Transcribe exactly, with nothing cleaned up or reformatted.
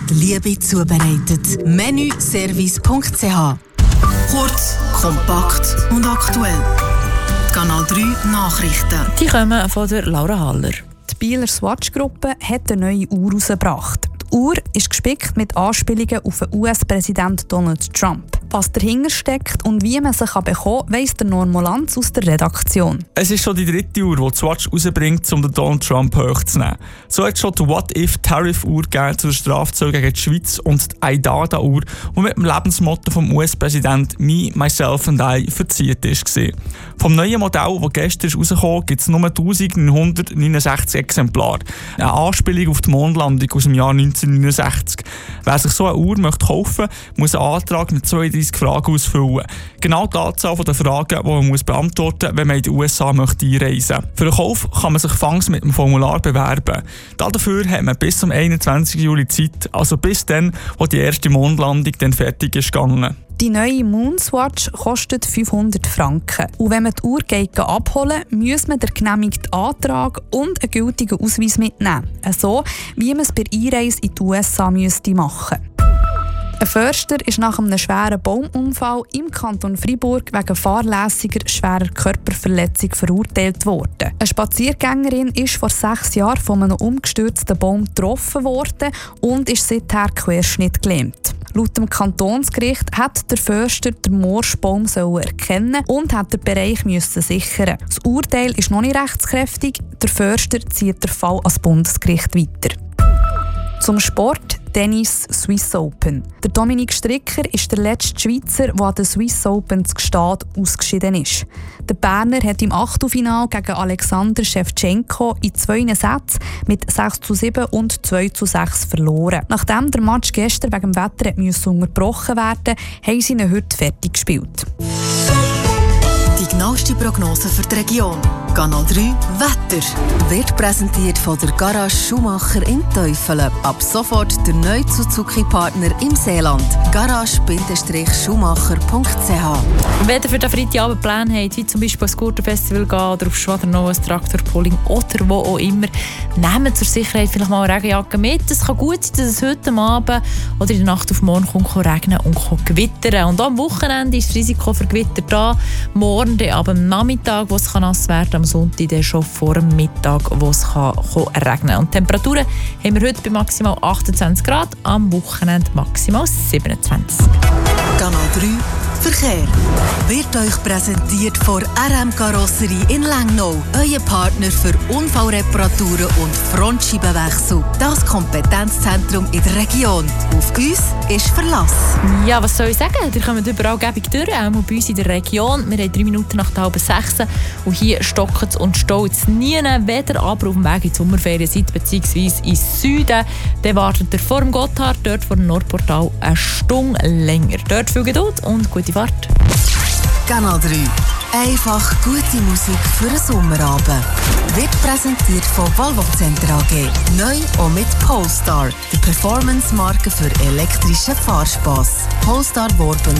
mit Liebe zubereitet. menüservice punkt c h. Kurz, kompakt und aktuell. Kanal drei Nachrichten. Die kommen von der Laura Haller. Die Bieler Swatch-Gruppe hat eine neue Uhr herausgebracht. Die Uhr ist gespickt mit Anspielungen auf den U S-Präsident Donald Trump. Was dahinter steckt und wie man sie bekommen kann, weiss der Normolanz aus der Redaktion. Es ist schon die dritte Uhr, die Swatch rausbringt, um den Donald Trump hochzunehmen. So hat es schon die What-If-Tariff-Uhr zur Strafzölle gegen die Schweiz und die Aidada-Uhr, die mit dem Lebensmotto vom U S-Präsident «Me, Myself and I» verziert war. Vom neuen Modell, das gestern rauskam, gibt es nur eintausendneunhundertneunundsechzig Exemplare. Eine Anspielung auf die Mondlandung aus dem Jahr neunzehnhundertneunundsechzig. Wer sich so eine Uhr möchte kaufen, muss einen Antrag mit zweiunddreissig Fragen ausfüllen. Genau die Anzahl der Fragen, die man muss beantworten muss, wenn man in die U S A möchte einreisen möchte. Für den Kauf kann man sich fangs mit dem Formular bewerben. Dafür hat man bis zum einundzwanzigsten Juli Zeit, also bis dann, wo die erste Mondlandung dann fertig ist gegangen. Die neue Moonswatch kostet fünfhundert Franken. Und wenn man die Uhr geht abholen, muss man den genehmigten Antrag und einen gültigen Ausweis mitnehmen. So, wie man es bei Einreise in die U S A müsste machen. Ein Förster ist nach einem schweren Baumunfall im Kanton Freiburg wegen fahrlässiger schwerer Körperverletzung verurteilt worden. Eine Spaziergängerin ist vor sechs Jahren von einem umgestürzten Baum getroffen worden und ist seither querschnittgelähmt. Laut dem Kantonsgericht hat der Förster den Morschbaum erkennen und hat den Bereich müssen sichern. Das Urteil ist noch nicht rechtskräftig. Der Förster zieht den Fall ans Bundesgericht weiter. Zum Sport. Tennis Swiss Open. Der Dominik Stricker ist der letzte Schweizer, der an den Swiss Open zu Gstaad ausgeschieden ist. Der Berner hat im Achtelfinale gegen Alexander Shevchenko in zwei Sätzen mit sechs zu sieben und zwei zu sechs verloren. Nachdem der Match gestern wegen dem Wetter musste unterbrochen werden, haben sie ihn heute fertig gespielt. Die genaueste Prognose für die Region. Kanal drei Wetter wird präsentiert von der Garage Schumacher in Teufelen. Ab sofort der neue Suzuki-Partner im Seeland. garage Schumacher punkt c h. Wenn ihr für den Freitagabend Pläne habt, wie zum Beispiel ein Scooterfestival gehen oder auf Schwadernau ein Traktorpulling oder wo auch immer, nehmt zur Sicherheit vielleicht mal eine Regenjacke mit. Es kann gut sein, dass es heute Abend oder in der Nacht auf morgen kommt, kann regnen und kann gewittern. Und am Wochenende ist das Risiko für Gewitter da. Morgen dann ab am Nachmittag, wo es nass werden kann, am Sonntag dann schon vor dem Mittag, wo es kann, kann regnen kann. Und die Temperaturen haben wir heute bei maximal achtundzwanzig Grad, am Wochenende maximal siebenundzwanzig. Kanal drei Verkehr wird euch präsentiert von R M Karosserie in Lengnau. Euer Partner für Unfallreparaturen und Frontscheibenwechsel. Das Kompetenzzentrum in der Region. Auf uns ist Verlass. Ja, was soll ich sagen? Ihr kommt überall gäbig durch, auch bei uns in der Region. Wir haben drei Minuten nach der halben sechs und hier stockt es und staut es nie, weder aber auf dem Weg in die Sommerferien seid, beziehungsweise ins Süden. Dann wartet ihr vor dem Gotthard, dort vor dem Nordportal, eine Stunde länger. Dort viel Geduld und gute Fahrt. Kanal drei. Einfach gute Musik für einen Sommerabend. Wird präsentiert von Volvo Center A G. Neu und mit Polestar, die Performance-Marke für elektrischen Fahrspass. Polestar Worben